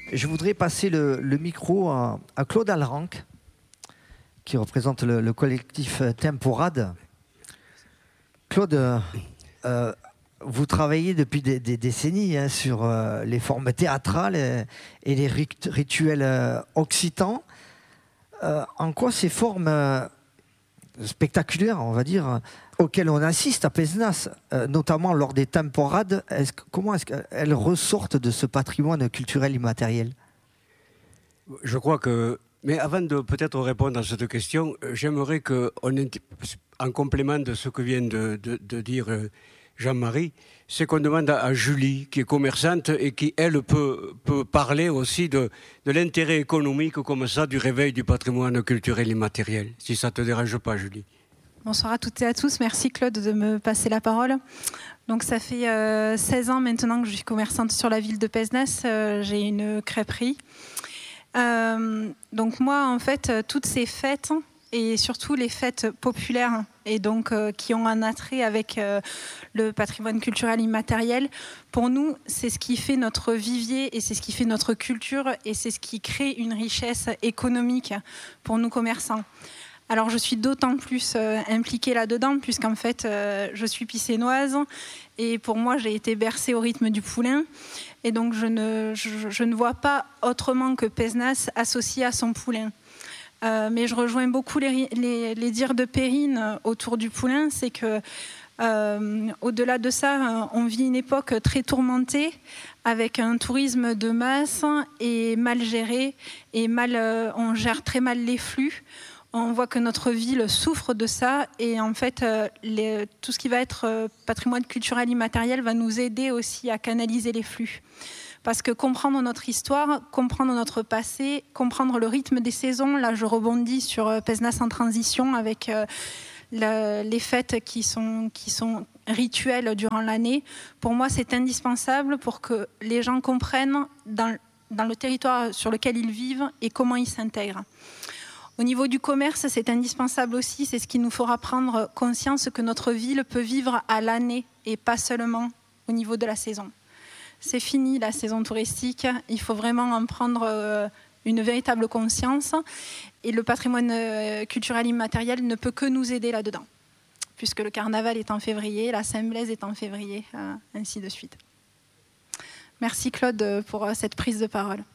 Je voudrais passer le micro à Claude Alranc, qui représente le collectif Temporade. Claude, vous travaillez depuis des décennies sur les formes théâtrales et les rituels occitans. En quoi ces formes spectaculaires, on va dire, auxquelles on assiste à Pézenas, notamment lors des temporades, comment est-ce qu'elles ressortent de ce patrimoine culturel immatériel? Je crois que... Mais avant de peut-être répondre à cette question, j'aimerais en complément de ce que vient de dire Jean-Marie, c'est qu'on demande à Julie, qui est commerçante et qui, elle, peut parler aussi de l'intérêt économique comme ça du réveil du patrimoine culturel immatériel. Si ça ne te dérange pas, Julie. Bonsoir à toutes et à tous. Merci Claude de me passer la parole. Donc ça fait 16 ans maintenant que je suis commerçante sur la ville de Pézenas. J'ai une crêperie. Donc moi, en fait, toutes ces fêtes, et surtout les fêtes populaires, et donc qui ont un attrait avec le patrimoine culturel immatériel, pour nous, c'est ce qui fait notre vivier, et c'est ce qui fait notre culture, et c'est ce qui crée une richesse économique pour nous commerçants. Alors je suis d'autant plus impliquée là-dedans, puisqu'en fait, je suis pissénoise, et pour moi, j'ai été bercée au rythme du poulain. Et donc, je ne vois pas autrement que Pézenas associé à son poulain. Mais je rejoins beaucoup les dires de Perrine autour du poulain. C'est que, au-delà de ça, on vit une époque très tourmentée, avec un tourisme de masse et mal géré. Et on gère très mal les flux. On voit que notre ville souffre de ça, et en fait, tout ce qui va être patrimoine culturel immatériel va nous aider aussi à canaliser les flux. Parce que comprendre notre histoire, comprendre notre passé, comprendre le rythme des saisons, là je rebondis sur Pézenas en transition avec les fêtes qui sont rituelles durant l'année, pour moi c'est indispensable pour que les gens comprennent dans le territoire sur lequel ils vivent et comment ils s'intègrent. Au niveau du commerce, c'est indispensable aussi, c'est ce qui nous fera prendre conscience que notre ville peut vivre à l'année et pas seulement au niveau de la saison. C'est fini la saison touristique, il faut vraiment en prendre une véritable conscience, et le patrimoine culturel immatériel ne peut que nous aider là-dedans, puisque le carnaval est en février, la Saint-Blaise est en février, ainsi de suite. Merci Claude pour cette prise de parole.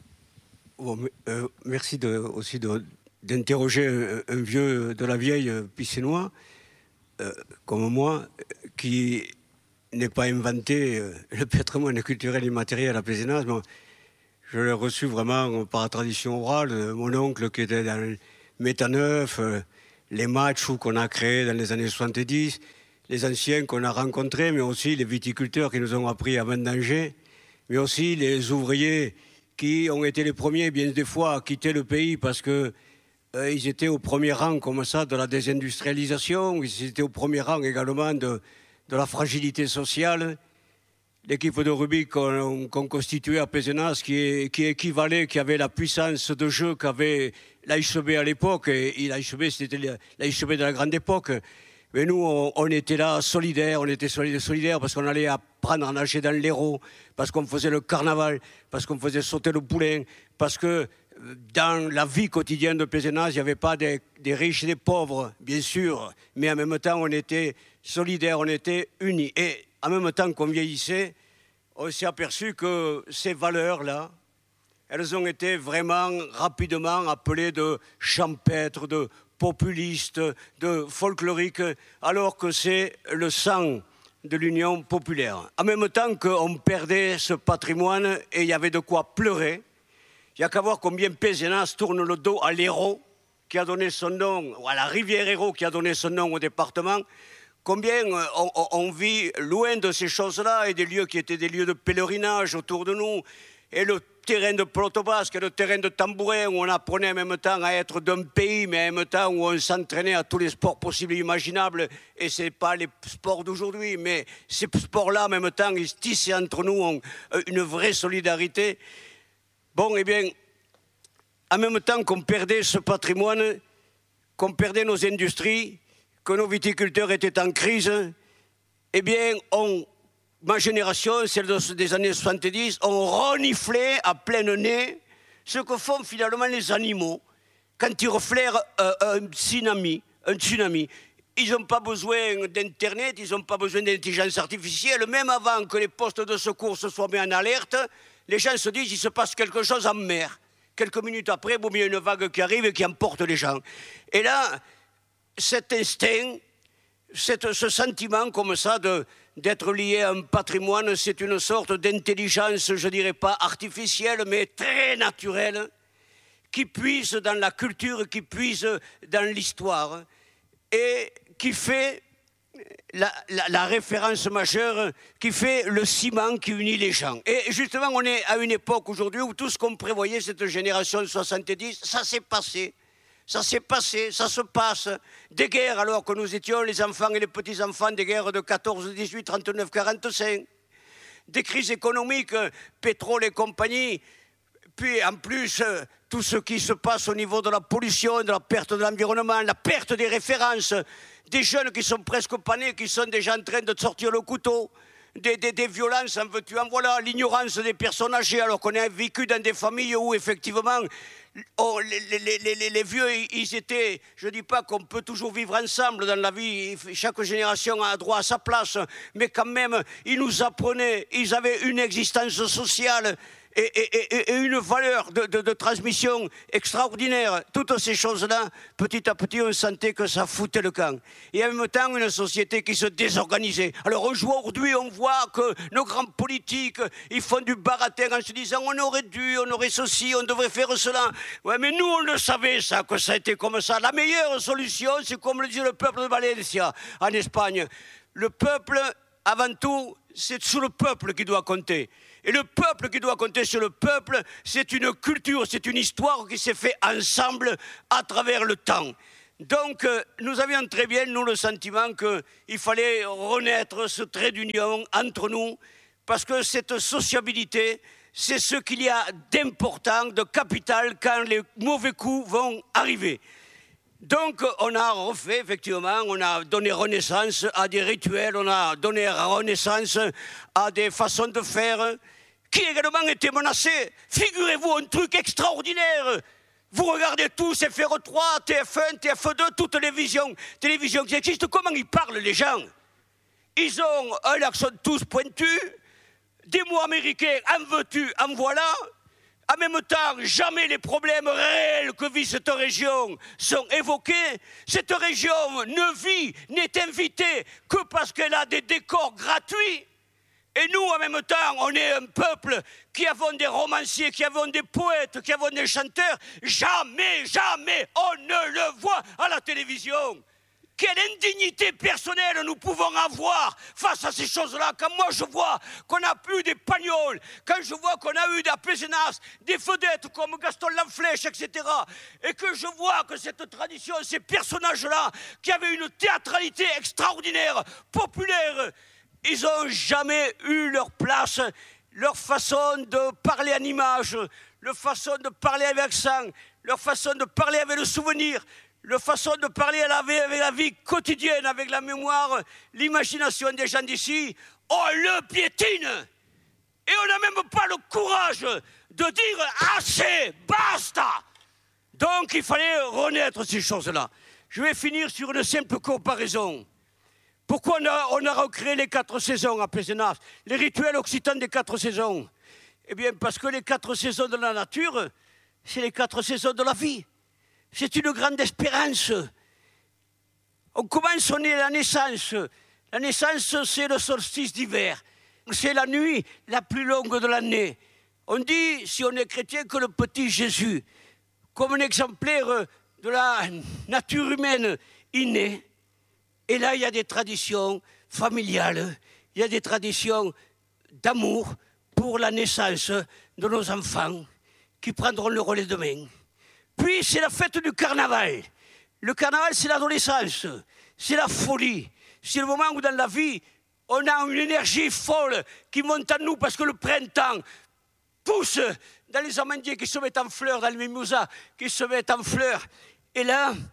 Bon, merci aussi d'interroger un vieux de la vieille piscinois comme moi, qui n'est pas inventé le patrimoine culturel immatériel à Pézenas. Je l'ai reçu vraiment par la tradition orale. Mon oncle qui était dans le Métaneuf, les matchs qu'on a créés dans les années 70, les anciens qu'on a rencontrés, mais aussi les viticulteurs qui nous ont appris à vendanger, mais aussi les ouvriers qui ont été les premiers, bien des fois, à quitter le pays parce que ils étaient au premier rang, comme ça, de la désindustrialisation. Ils étaient au premier rang également de la fragilité sociale. L'équipe de rugby qu'on constituait à Pézenas, qui équivalait, qui avait la puissance de jeu qu'avait l'AIHB à l'époque. Et l'AIHB, c'était l'AIHB de la grande époque. Mais nous, on était là, solidaires. On était solidaires parce qu'on allait apprendre à nager dans l'Hérault, parce qu'on faisait le carnaval, parce qu'on faisait sauter le poulain, parce que dans la vie quotidienne de Pézenas, il n'y avait pas des riches et des pauvres, bien sûr, mais en même temps, on était solidaires, on était unis. Et en même temps qu'on vieillissait, on s'est aperçu que ces valeurs-là, elles ont été vraiment rapidement appelées de champêtres, de populistes, de folkloriques, alors que c'est le sang de l'Union populaire. En même temps qu'on perdait ce patrimoine et il y avait de quoi pleurer, il n'y a qu'à voir combien Pézenas tourne le dos à l'Hérault, qui a donné son nom, ou à la rivière Hérault, qui a donné son nom au département. Combien on vit loin de ces choses-là, et des lieux qui étaient des lieux de pèlerinage autour de nous, et le terrain de pelote basque, et le terrain de tambourin, où on apprenait en même temps à être d'un pays, mais en même temps où on s'entraînait à tous les sports possibles et imaginables, et ce n'est pas les sports d'aujourd'hui, mais ces sports-là, en même temps, ils tissaient entre nous une vraie solidarité. Bon, eh bien, en même temps qu'on perdait ce patrimoine, qu'on perdait nos industries, que nos viticulteurs étaient en crise, eh bien, on ma génération, celle des années 70, ont reniflé à plein nez ce que font finalement les animaux quand ils reflairent un tsunami. Ils n'ont pas besoin d'Internet, ils n'ont pas besoin d'intelligence artificielle. Même avant que les postes de secours se soient mis en alerte, les gens se disent qu'il se passe quelque chose en mer. Quelques minutes après, il y a une vague qui arrive et qui emporte les gens. Et là, cet instinct, ce sentiment comme ça d'être lié à un patrimoine, c'est une sorte d'intelligence, je ne dirais pas artificielle, mais très naturelle, qui puise dans la culture, qui puise dans l'histoire, et qui fait la référence majeure, qui fait le ciment qui unit les gens. Et justement, on est à une époque aujourd'hui où tout ce qu'on prévoyait, cette génération de 70, ça s'est passé. Ça s'est passé, ça se passe. Des guerres, alors que nous étions les enfants et les petits-enfants, des guerres de 14, 18, 39, 45. Des crises économiques, pétrole et compagnie. Puis en plus, tout ce qui se passe au niveau de la pollution, de la perte de l'environnement, la perte des références, des jeunes qui sont presque panés, qui sont déjà en train de sortir le couteau, des violences en veux-tu en voilà, l'ignorance des personnes âgées, alors qu'on a vécu dans des familles où effectivement les vieux, ils étaient, je ne dis pas qu'on peut toujours vivre ensemble dans la vie, chaque génération a droit à sa place, mais quand même, ils nous apprenaient, ils avaient une existence sociale et une valeur de transmission extraordinaire. Toutes ces choses-là, petit à petit, on sentait que ça foutait le camp. Et en même temps, une société qui se désorganisait. Alors aujourd'hui, on voit que nos grands politiques, ils font du baratin en se disant on aurait dû, on aurait ceci, on devrait faire cela. Ouais, mais nous, on le savait, ça, que ça a été comme ça. La meilleure solution, c'est comme le dit le peuple de Valencia, en Espagne. Le peuple, avant tout, c'est sur le peuple qui doit compter. Et le peuple qui doit compter sur le peuple, c'est une culture, c'est une histoire qui s'est faite ensemble à travers le temps. Donc, nous avions très bien, nous, le sentiment qu'il fallait renaître ce trait d'union entre nous, parce que cette sociabilité, c'est ce qu'il y a d'important, de capital, quand les mauvais coups vont arriver. Donc, on a refait, effectivement, on a donné renaissance à des rituels, on a donné renaissance à des façons de faire qui également étaient menacées. Figurez-vous un truc extraordinaire. Vous regardez tous FR3, TF1, TF2, toutes les télévisions qui existent. Comment ils parlent, les gens? Ils ont un accent tous pointus, des mots américains, en veux-tu, en voilà. En même temps, jamais les problèmes réels que vit cette région sont évoqués. Cette région n'est invitée que parce qu'elle a des décors gratuits. Et nous, en même temps, on est un peuple qui avons des romanciers, qui avons des poètes, qui avons des chanteurs. Jamais on ne le voit à la télévision. Quelle indignité personnelle nous pouvons avoir face à ces choses-là. Quand moi je vois qu'on n'a plus des pagnoles, quand je vois qu'on a eu des Pézenas, des vedettes comme Gaston Lanflèche, etc. Et que je vois que cette tradition, ces personnages-là, qui avaient une théâtralité extraordinaire, populaire, ils n'ont jamais eu leur place, leur façon de parler en images, leur façon de parler avec l'accent, leur façon de parler avec le souvenir, leur façon de parler avec la vie quotidienne, avec la mémoire, l'imagination des gens d'ici, on le piétine. Et on n'a même pas le courage de dire assez, basta. Donc il fallait renaître ces choses-là. Je vais finir sur une simple comparaison. Pourquoi on a recréé les 4 saisons à Pézenas, les rituels occitans des 4 saisons? Eh bien, parce que les 4 saisons de la nature, c'est les 4 saisons de la vie. C'est une grande espérance. On commence, on est la naissance. La naissance, c'est le solstice d'hiver. C'est la nuit la plus longue de l'année. On dit, si on est chrétien, que le petit Jésus, comme un exemplaire de la nature humaine, innée. Et là, il y a des traditions familiales, il y a des traditions d'amour pour la naissance de nos enfants qui prendront le relais demain. Puis, c'est la fête du carnaval. Le carnaval, c'est l'adolescence, c'est la folie. C'est le moment où, dans la vie, on a une énergie folle qui monte en nous parce que le printemps pousse dans les amandiers qui se mettent en fleurs, dans les mimosas qui se mettent en fleurs. Et là,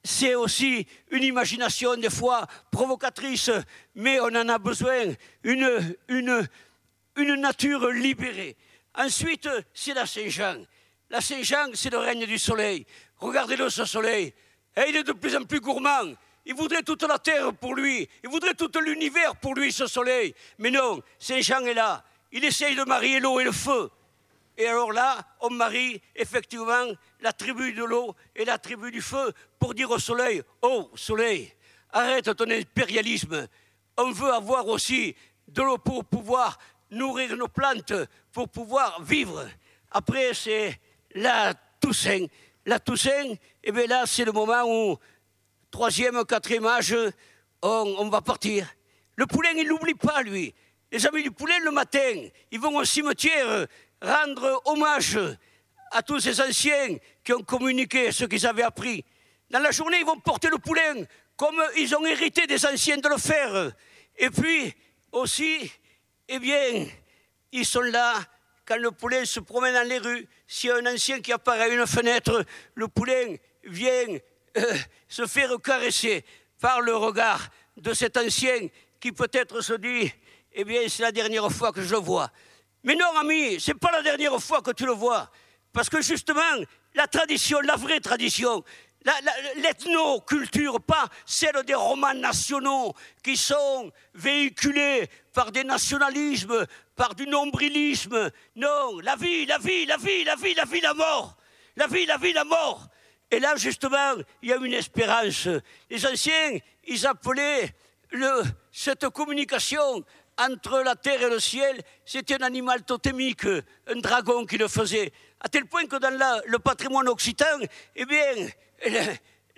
c'est aussi une imagination des fois provocatrice, mais on en a besoin, une nature libérée. Ensuite, c'est la Saint-Jean. La Saint-Jean, c'est le règne du soleil. Regardez-le, ce soleil. Et il est de plus en plus gourmand. Il voudrait toute la terre pour lui. Il voudrait tout l'univers pour lui, ce soleil. Mais non, Saint-Jean est là. Il essaye de marier l'eau et le feu. Et alors là, on marie effectivement la tribu de l'eau et la tribu du feu pour dire au soleil, oh soleil, arrête ton impérialisme. On veut avoir aussi de l'eau pour pouvoir nourrir nos plantes, pour pouvoir vivre. Après, c'est la Toussaint. La Toussaint, et bien là, c'est le moment où, 3e, 4e âge, on va partir. Le poulain, il n'oublie pas, lui. Les amis du poulain, le matin, ils vont au cimetière rendre hommage à tous ces anciens qui ont communiqué ce qu'ils avaient appris. Dans la journée, ils vont porter le poulain comme ils ont hérité des anciens de le faire. Et puis, aussi, eh bien, ils sont là quand le poulain se promène dans les rues. S'il y a un ancien qui apparaît à une fenêtre, le poulain vient se faire caresser par le regard de cet ancien qui peut-être se dit « Eh bien, c'est la dernière fois que je le vois ». Mais non, ami, c'est pas la dernière fois que tu le vois. Parce que justement, la tradition, la vraie tradition, l'ethnoculture, pas celle des romans nationaux qui sont véhiculés par des nationalismes, par du nombrilisme. Non, la vie, la vie, la vie, la vie, la vie, la mort. La vie, la vie, la mort. Et là, justement, il y a une espérance. Les anciens, ils appelaient cette communication entre la terre et le ciel, c'était un animal totémique, un dragon qui le faisait. À tel point que dans le patrimoine occitan, eh bien,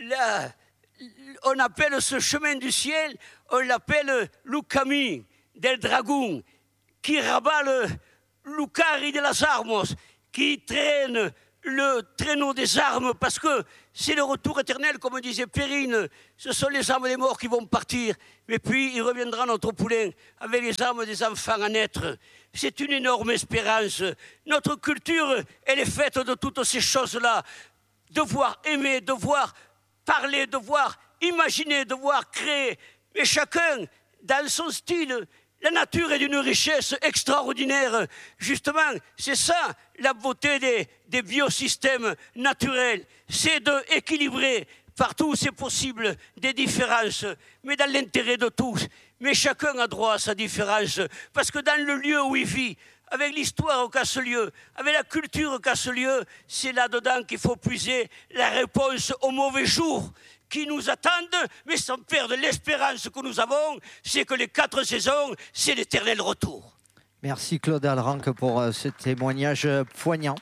on appelle ce chemin du ciel, on l'appelle Lucami del Dragon, qui rabat le Lucari de las Armos, qui traîne le traîneau des armes, parce que c'est le retour éternel, comme disait Périne. Ce sont les âmes des morts qui vont partir, mais puis il reviendra notre poulain avec les âmes des enfants à naître. C'est une énorme espérance. Notre culture, elle est faite de toutes ces choses-là. Devoir aimer, devoir parler, devoir imaginer, devoir créer. Mais chacun, dans son style. La nature est d'une richesse extraordinaire. Justement, c'est ça la beauté des biosystèmes naturels. C'est d'équilibrer partout où c'est possible des différences, mais dans l'intérêt de tous. Mais chacun a droit à sa différence, parce que dans le lieu où il vit, avec l'histoire qu'a ce lieu, avec la culture qu'a ce lieu, c'est là-dedans qu'il faut puiser la réponse aux mauvais jours qui nous attendent, mais sans perdre l'espérance que nous avons, c'est que les 4 saisons, c'est l'éternel retour. Merci Claude Alranc pour ce témoignage poignant.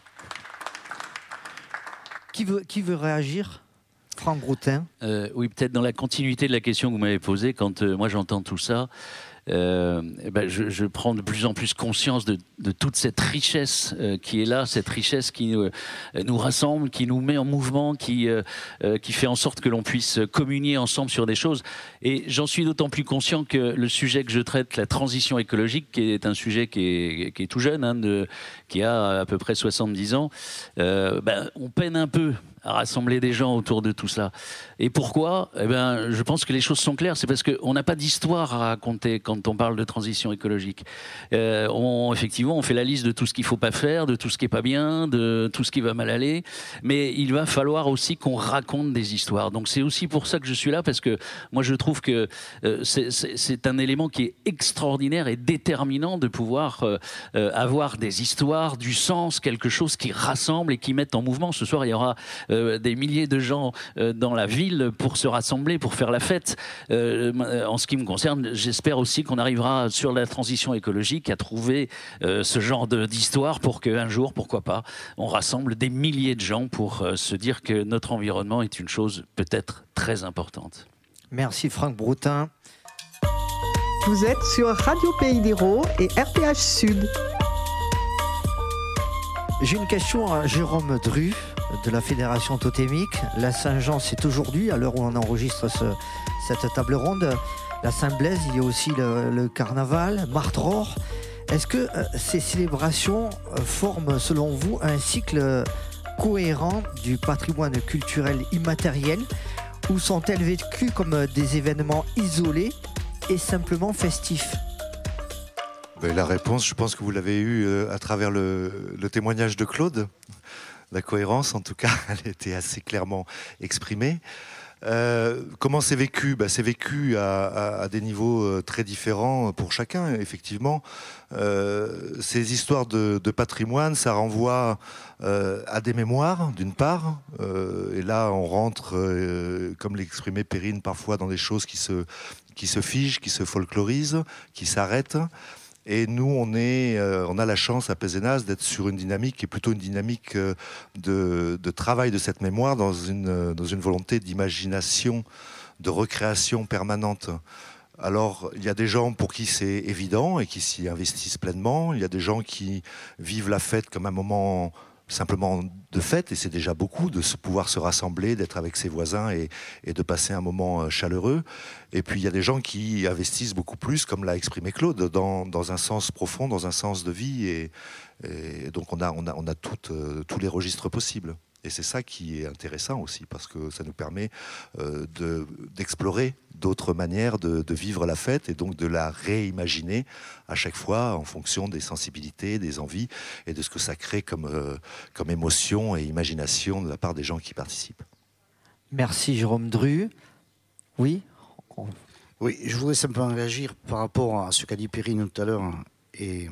Qui veut réagir ? Franck Broutin. Oui, peut-être dans la continuité de la question que vous m'avez posée, quand moi j'entends tout ça, je prends de plus en plus conscience de toute cette richesse qui est là, cette richesse qui nous rassemble, qui nous met en mouvement, qui fait en sorte que l'on puisse communier ensemble sur des choses. Et j'en suis d'autant plus conscient que le sujet que je traite, la transition écologique, qui est un sujet qui est tout jeune, qui a à peu près 70 ans, on peine un peu à rassembler des gens autour de tout cela. Et pourquoi ? Je pense que les choses sont claires. C'est parce qu'on n'a pas d'histoire à raconter quand on parle de transition écologique. Effectivement, on fait la liste de tout ce qu'il ne faut pas faire, de tout ce qui n'est pas bien, de tout ce qui va mal aller. Mais il va falloir aussi qu'on raconte des histoires. Donc c'est aussi pour ça que je suis là, parce que moi je trouve que c'est un élément qui est extraordinaire et déterminant de pouvoir avoir des histoires, du sens, quelque chose qui rassemble et qui met en mouvement. Ce soir, il y aura des milliers de gens dans la ville pour se rassembler, pour faire la fête. En ce qui me concerne, j'espère aussi qu'on arrivera sur la transition écologique à trouver ce genre d'histoire pour qu'un jour, pourquoi pas, on rassemble des milliers de gens pour se dire que notre environnement est une chose peut-être très importante. Merci Franck Broutin. Vous êtes sur Radio Pays d'Hérault et RTH Sud. J'ai une question à Jérôme Dru de la Fédération Totémique. La Saint-Jean, c'est aujourd'hui, à l'heure où on enregistre cette table ronde. La Saint-Blaise, il y a aussi le carnaval, Martror. Est-ce que ces célébrations forment, selon vous, un cycle cohérent du patrimoine culturel immatériel, ou sont-elles vécues comme des événements isolés et simplement festifs? La réponse, je pense que vous l'avez eue à travers le témoignage de Claude. La cohérence, en tout cas, elle était assez clairement exprimée. Comment c'est vécu? C'est vécu à des niveaux très différents pour chacun, effectivement. Ces histoires de patrimoine, ça renvoie à des mémoires, d'une part. Et là, on rentre, comme l'exprimait Perrine, parfois dans des choses qui se figent, qui se folklorisent, qui s'arrêtent. Et nous, on a la chance à Pézenas d'être sur une dynamique qui est plutôt une dynamique de travail de cette mémoire dans une volonté d'imagination, de recréation permanente. Alors, il y a des gens pour qui c'est évident et qui s'y investissent pleinement. Il y a des gens qui vivent la fête comme un moment simplement de fête, et c'est déjà beaucoup de pouvoir se rassembler, d'être avec ses voisins et de passer un moment chaleureux. Et puis il y a des gens qui investissent beaucoup plus, comme l'a exprimé Claude, dans un sens profond, dans un sens de vie, et donc on a tous les registres possibles. Et c'est ça qui est intéressant aussi, parce que ça nous permet d'explorer d'autres manières de vivre la fête, et donc de la réimaginer à chaque fois en fonction des sensibilités, des envies, et de ce que ça crée comme émotion et imagination de la part des gens qui participent. Merci Jérôme Dru. Oui. Oui, je voudrais simplement réagir par rapport à ce qu'a dit Perrine tout à l'heure, et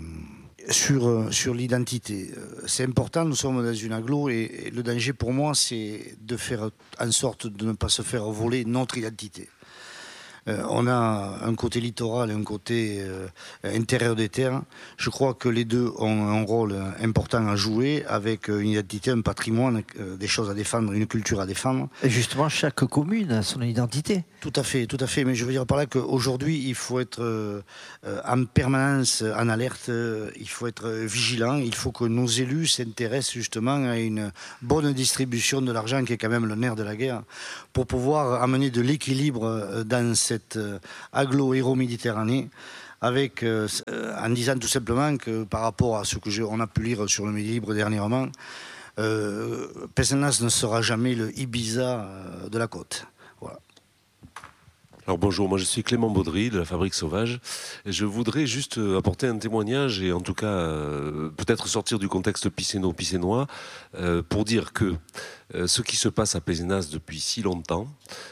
sur l'identité. C'est important, nous sommes dans une agglo, et le danger pour moi, c'est de faire en sorte de ne pas se faire voler notre identité. On a un côté littoral et un côté intérieur des terres. Je crois que les deux ont un rôle important à jouer, avec une identité, un patrimoine, des choses à défendre, une culture à défendre. Et justement, chaque commune a son identité. Tout à fait. Mais je veux dire par là qu'aujourd'hui, il faut être en permanence en alerte, il faut être vigilant, il faut que nos élus s'intéressent justement à une bonne distribution de l'argent, qui est quand même le nerf de la guerre, pour pouvoir amener de l'équilibre dans cette aglo-héro-méditerranée, avec, en disant tout simplement que par rapport à ce qu'on a pu lire sur le Midi Libre dernièrement, Pézenas ne sera jamais le Ibiza de la côte. Voilà. Alors bonjour, moi je suis Clément Baudry de la Fabrique Sauvage. Je voudrais juste apporter un témoignage, et en tout cas peut-être sortir du contexte piscénois, pour dire que ce qui se passe à Pézenas depuis si longtemps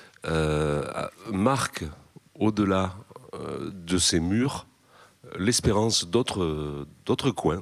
marque, au-delà de ces murs, l'espérance d'autres coins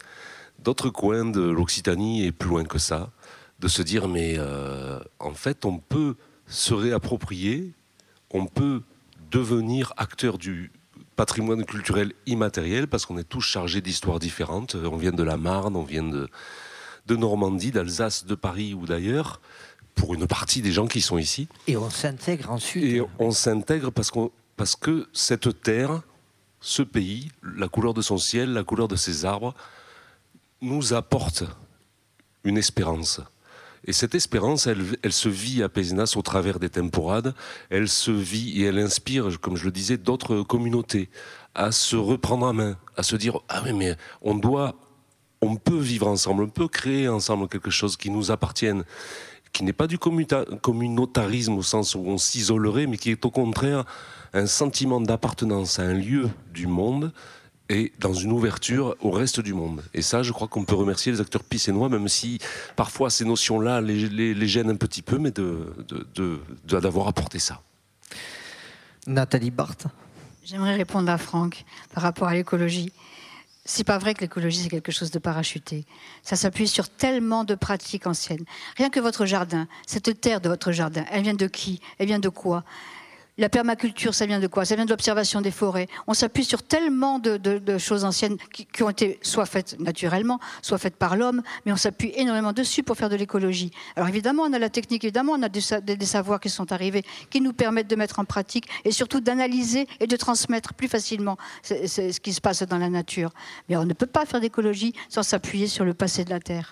de l'Occitanie, et plus loin que ça, de se dire mais en fait on peut se réapproprier, on peut devenir acteur du patrimoine culturel immatériel, parce qu'on est tous chargés d'histoires différentes. On vient de la Marne, on vient de Normandie, d'Alsace, de Paris ou d'ailleurs, pour une partie des gens qui sont ici. Et on s'intègre ensuite. Et on s'intègre parce que cette terre, ce pays, la couleur de son ciel, la couleur de ses arbres, nous apporte une espérance. Et cette espérance, elle se vit à Pézenas au travers des temporades. Elle se vit et elle inspire, comme je le disais, d'autres communautés à se reprendre en main, à se dire « Ah oui, mais on peut vivre ensemble, on peut créer ensemble quelque chose qui nous appartienne ». Qui n'est pas du communautarisme au sens où on s'isolerait, mais qui est au contraire un sentiment d'appartenance à un lieu du monde et dans une ouverture au reste du monde. Et ça, je crois qu'on peut remercier les acteurs piscénois, même si parfois ces notions-là les gênent un petit peu, mais d'avoir apporté ça. Nathalie Barthes. J'aimerais répondre à Franck par rapport à l'écologie. C'est pas vrai que l'écologie, c'est quelque chose de parachuté. Ça s'appuie sur tellement de pratiques anciennes. Rien que votre jardin, cette terre de votre jardin, elle vient de qui? Elle vient de quoi? La permaculture, ça vient de quoi? Ça vient de l'observation des forêts. On s'appuie sur tellement de choses anciennes qui ont été soit faites naturellement, soit faites par l'homme, mais on s'appuie énormément dessus pour faire de l'écologie. Alors évidemment, on a la technique, évidemment, on a des savoirs qui sont arrivés, qui nous permettent de mettre en pratique et surtout d'analyser et de transmettre plus facilement ce qui se passe dans la nature. Mais on ne peut pas faire d'écologie sans s'appuyer sur le passé de la Terre.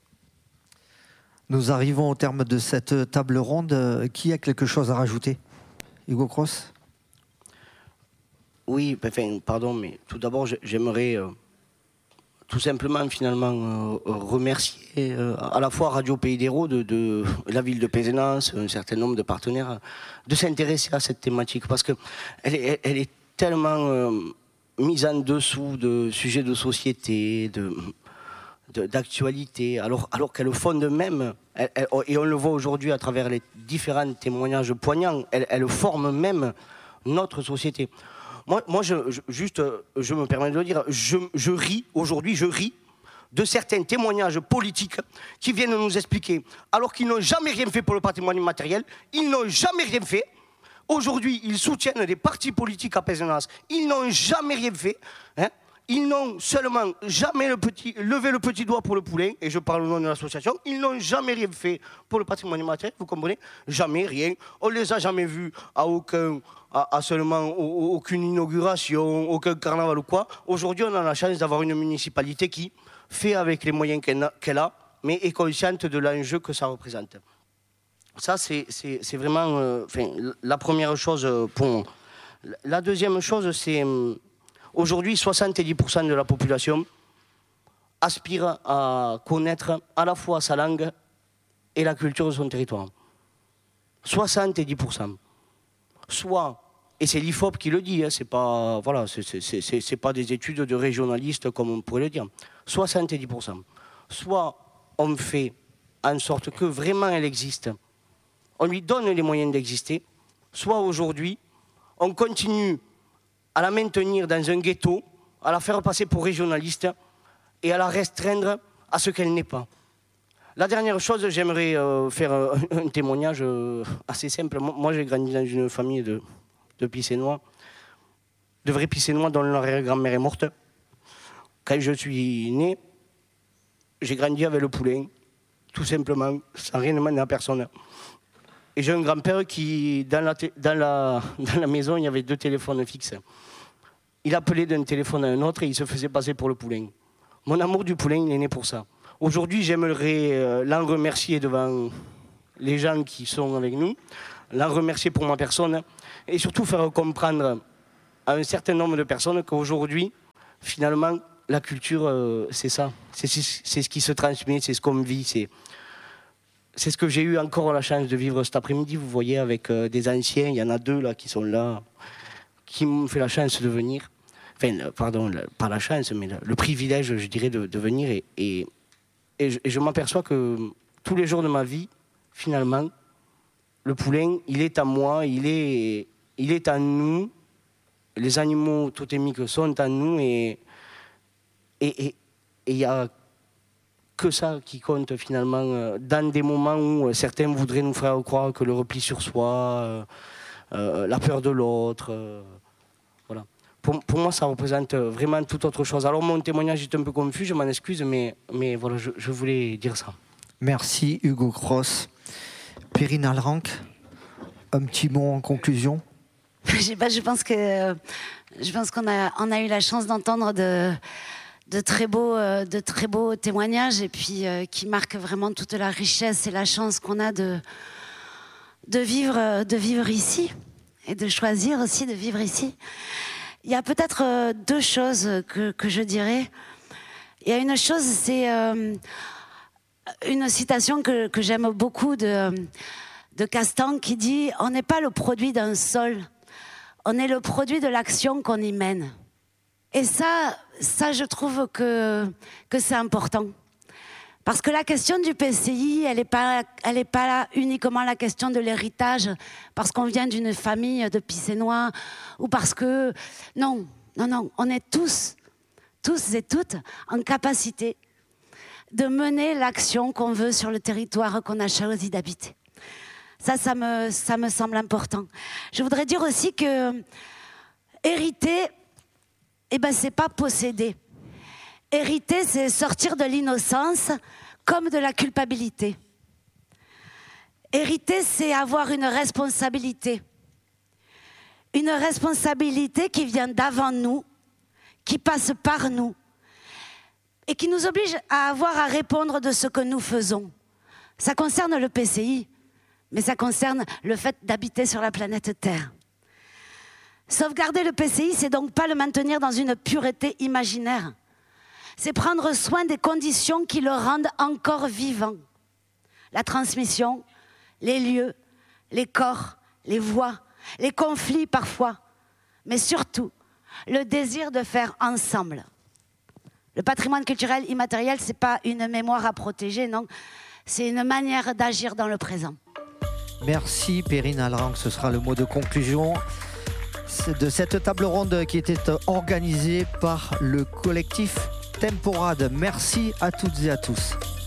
Nous arrivons au terme de cette table ronde. Qui a quelque chose à rajouter? Hugo Cross? Oui, pardon, mais tout d'abord, j'aimerais tout simplement finalement remercier à la fois Radio Pays d'Hérault, de la ville de Pézenas, un certain nombre de partenaires, de s'intéresser à cette thématique parce que elle est tellement mise en dessous de sujets de société, d'actualité, alors qu'elle fonde même, et on le voit aujourd'hui à travers les différents témoignages poignants, elle forme même notre société. Moi, je me permets de le dire, je ris de certains témoignages politiques qui viennent nous expliquer, alors qu'ils n'ont jamais rien fait pour le patrimoine immatériel, ils n'ont jamais rien fait. Aujourd'hui, ils soutiennent des partis politiques à Pézenas, ils n'ont jamais rien fait. Hein. Ils n'ont seulement jamais levé le petit doigt pour le poulain, et je parle au nom de l'association, ils n'ont jamais rien fait pour le patrimoine immatériel, vous comprenez? Jamais rien. On ne les a jamais vus à aucune inauguration, aucun carnaval ou quoi. Aujourd'hui, on a la chance d'avoir une municipalité qui fait avec les moyens qu'elle a, mais est consciente de l'enjeu que ça représente. Ça, c'est vraiment la première chose pour moi. La deuxième chose, c'est... Aujourd'hui, 70% de la population aspire à connaître à la fois sa langue et la culture de son territoire. 70%. Soit, et c'est l'IFOP qui le dit, hein, c'est pas des études de régionalistes comme on pourrait le dire. 70%. Soit on fait en sorte que vraiment elle existe, on lui donne les moyens d'exister, soit aujourd'hui, on continue à la maintenir dans un ghetto, à la faire passer pour régionaliste et à la restreindre à ce qu'elle n'est pas. La dernière chose, j'aimerais faire un témoignage assez simple. Moi, j'ai grandi dans une famille de Pissénois, de vrais Pissénois dont l'arrière-grand-mère est morte. Quand je suis né, j'ai grandi avec le poulain, tout simplement, sans rien demander à personne. Et j'ai un grand-père qui, dans la maison, il y avait 2 téléphones fixes. Il appelait d'un téléphone à un autre et il se faisait passer pour le poulain. Mon amour du poulain, il est né pour ça. Aujourd'hui, j'aimerais l'en remercier devant les gens qui sont avec nous, l'en remercier pour ma personne et surtout faire comprendre à un certain nombre de personnes qu'aujourd'hui, finalement, la culture, c'est ça. C'est ce qui se transmet, c'est ce qu'on vit, c'est ce que j'ai eu encore la chance de vivre cet après-midi. Vous voyez, avec des anciens, il y en a 2 là qui sont là, qui m'ont fait la chance de venir. Enfin, pardon, pas la chance, mais le privilège, je dirais, de venir. Et je m'aperçois que tous les jours de ma vie, finalement, le poulain, il est à moi, il est à nous. Les animaux totémiques sont à nous et il y a que ça qui compte finalement dans des moments où certains voudraient nous faire croire que le repli sur soi, la peur de l'autre, voilà. Pour moi, ça représente vraiment toute autre chose. Alors mon témoignage est un peu confus, je m'en excuse, mais voilà, je voulais dire ça. Merci Hugo Cross. Perrine Alranc, un petit mot en conclusion. Je pense qu'on a eu la chance d'entendre de très beaux témoignages et puis qui marquent vraiment toute la richesse et la chance qu'on a de vivre ici et de choisir aussi de vivre ici. Il y a peut-être 2 choses que je dirais. Il y a une chose, c'est une citation que j'aime beaucoup de Castan qui dit « On n'est pas le produit d'un sol, on est le produit de l'action qu'on y mène ». Et ça, je trouve que c'est important. Parce que la question du PCI, elle n'est pas là uniquement la question de l'héritage, parce qu'on vient d'une famille de Pissénois, ou parce que... Non, on est tous et toutes en capacité de mener l'action qu'on veut sur le territoire qu'on a choisi d'habiter. Ça me semble important. Je voudrais dire aussi que hériter, c'est pas posséder. Hériter, c'est sortir de l'innocence comme de la culpabilité. Hériter, c'est avoir une responsabilité. Une responsabilité qui vient d'avant nous, qui passe par nous et qui nous oblige à avoir à répondre de ce que nous faisons. Ça concerne le PCI, mais ça concerne le fait d'habiter sur la planète Terre. Sauvegarder le PCI, c'est donc pas le maintenir dans une pureté imaginaire. c'est prendre soin des conditions qui le rendent encore vivant. La transmission, les lieux, les corps, les voix, les conflits parfois, mais surtout le désir de faire ensemble. Le patrimoine culturel immatériel, ce n'est pas une mémoire à protéger, non. C'est une manière d'agir dans le présent. Merci Perrine Alranc, ce sera le mot de conclusion de cette table ronde qui était organisée par le collectif Temporade. Merci à toutes et à tous.